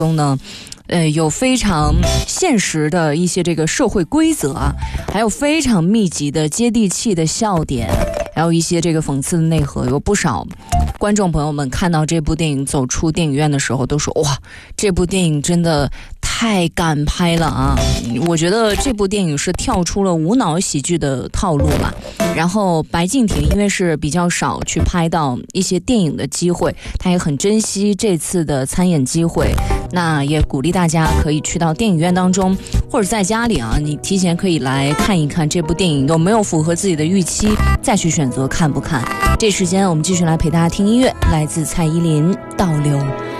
中呢，有非常现实的一些这个社会规则啊，还有非常密集的接地气的笑点，还有一些这个讽刺的内核。有不少观众朋友们看到这部电影走出电影院的时候都说，哇，这部电影真的太敢拍了啊！我觉得这部电影是跳出了无脑喜剧的套路了。然后白敬亭因为是比较少去拍到一些电影的机会，他也很珍惜这次的参演机会，那也鼓励大家可以去到电影院当中，或者在家里啊，你提前可以来看一看这部电影有没有符合自己的预期，再去选择看不看。这时间我们继续来陪大家听音乐，来自蔡依林《倒流》。